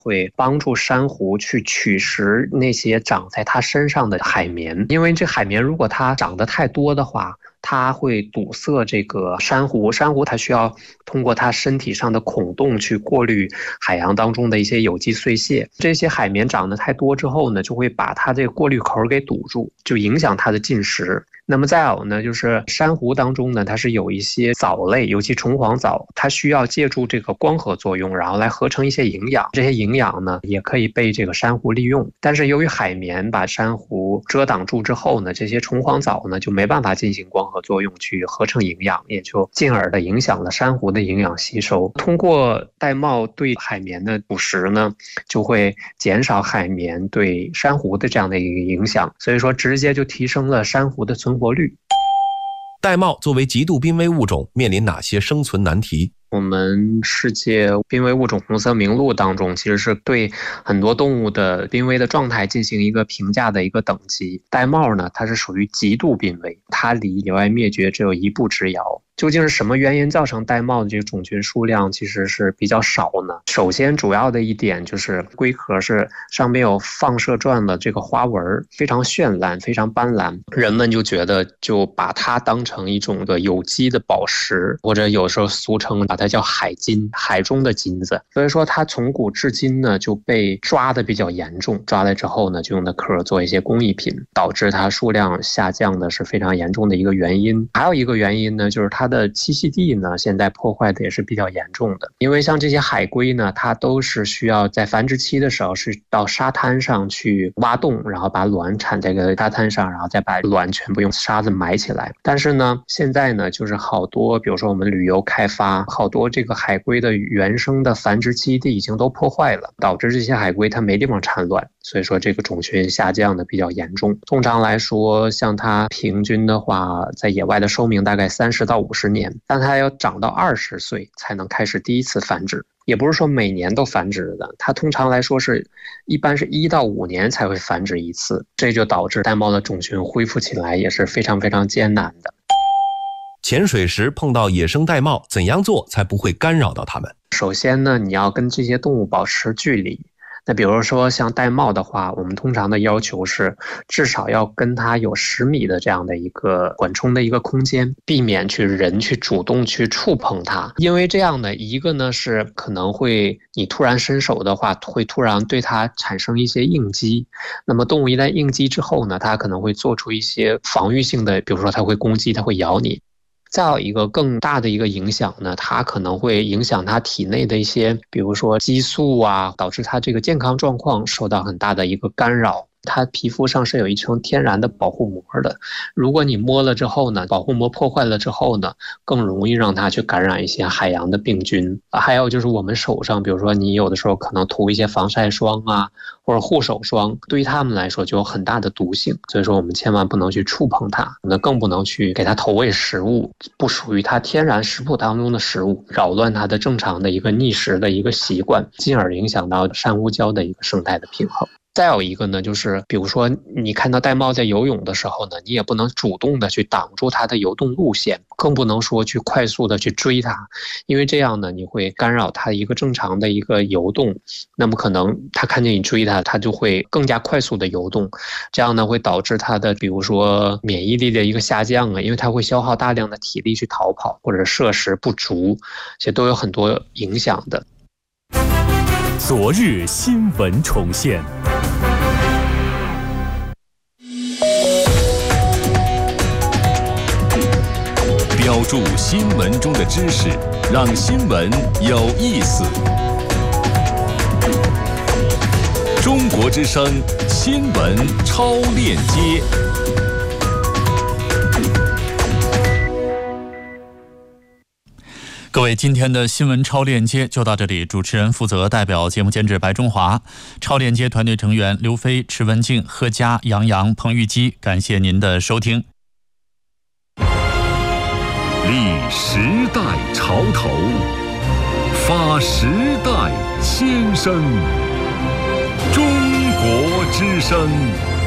会帮助珊瑚去取食那些长在它身上的海绵，因为这海绵如果它长得太多的话，它会堵塞这个珊瑚，珊瑚它需要通过它身体上的孔洞去过滤海洋当中的一些有机碎屑。这些海绵长得太多之后呢，就会把它这个过滤口给堵住，就影响它的进食。那么再有呢，就是珊瑚当中呢，它是有一些藻类，尤其虫黄藻，它需要借助这个光合作用，然后来合成一些营养。这些营养呢，也可以被这个珊瑚利用。但是由于海绵把珊瑚遮挡住之后呢，这些虫黄藻呢就没办法进行光合作用去合成营养，也就进而的影响了珊瑚的营养吸收。通过玳瑁对海绵的捕食呢，就会减少海绵对珊瑚的这样的一个影响，所以说直接就提升了珊瑚的存活率。 玳瑁作为极度濒危物种，面临哪些生存难题？ 我们世界濒危物种红色名录当中，其实是对很多动物的濒危的状态进行一个评价的一个等级。玳瑁呢，它是属于极度濒危，它离野外灭绝只有一步之遥。究竟是什么原因造成玳瑁的这个种群数量其实是比较少呢？首先主要的一点就是龟壳是上面有放射状的这个花纹，非常绚烂，非常斑斓，人们就觉得就把它当成一种的有机的宝石，或者有时候俗称把它叫海金，海中的金子。所以说它从古至今呢就被抓的比较严重，抓来之后呢就用的壳做一些工艺品，导致它数量下降的是非常严重的一个原因。还有一个原因呢，就是它的栖息地呢现在破坏的也是比较严重的。因为像这些海龟呢，它都是需要在繁殖期的时候是到沙滩上去挖洞，然后把卵产在这个沙滩上，然后再把卵全部用沙子埋起来。但是呢现在呢就是好多比如说我们旅游开发，好多这个海龟的原生的繁殖基地已经都破坏了，导致这些海龟它没地方产卵，所以说这个种群下降的比较严重。通常来说，像它平均的话在野外的寿命大概30到50年，但它要长到20岁才能开始第一次繁殖，也不是说每年都繁殖的，它通常来说是一般是1到5年才会繁殖一次，这就导致玳瑁的种群恢复起来也是非常非常艰难的。 潜水时碰到野生玳瑁，怎样做才不会干扰到它们？ 首先呢，你要跟这些动物保持距离。那比如说像玳瑁的话，我们通常的要求是至少要跟它有10米的这样的一个缓冲的一个空间，避免人去主动去触碰它。因为这样的一个呢是可能会你突然伸手的话会突然对它产生一些应激，那么动物一旦应激之后呢，它可能会做出一些防御性的，比如说它会攻击，它会咬你。再有一个更大的一个影响呢，它可能会影响它体内的一些比如说激素啊，导致它这个健康状况受到很大的一个干扰。它皮肤上是有一层天然的保护膜的，如果你摸了之后呢，保护膜破坏了之后呢，更容易让它去感染一些海洋的病菌。还有就是我们手上，比如说你有的时候可能涂一些防晒霜啊，或者护手霜，对于它们来说就有很大的毒性，所以说我们千万不能去触碰它，那更不能去给它投喂食物，不属于它天然食谱当中的食物，扰乱它的正常的一个觅食的一个习惯，进而影响到珊瑚礁的一个生态的平衡。再有一个呢，就是比如说你看到玳瑁在游泳的时候呢，你也不能主动的去挡住它的游动路线，更不能说去快速的去追它，因为这样呢你会干扰它一个正常的一个游动，那么可能它看见你追它，它就会更加快速的游动，这样呢会导致它的比如说免疫力的一个下降啊，因为它会消耗大量的体力去逃跑，或者摄食不足，这都有很多影响的。 昨日新闻重现，标注新闻中的知识，让新闻有意思。中国之声新闻超链接。各位，今天的新闻超链接就到这里。主持人负责代表节目监制白中华，超链接团队成员刘飞、池文静、贺佳、杨洋、彭玉基，感谢您的收听。立时代潮头，发时代先声，中国之声。